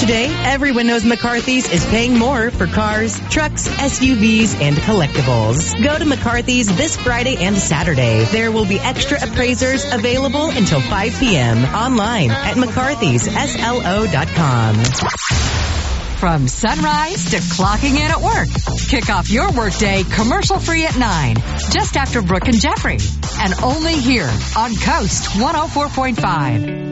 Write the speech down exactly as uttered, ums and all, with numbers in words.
Today, everyone knows McCarthy's is paying more for cars, trucks, S U Vs, and collectibles. Go to McCarthy's this Friday and Saturday. There will be extra appraisers available until five p.m. online at mccarthys s l o dot com. From sunrise to clocking in at work. Kick off your workday commercial-free at nine, just after Brooke and Jeffrey. And only here on Coast one oh four point five.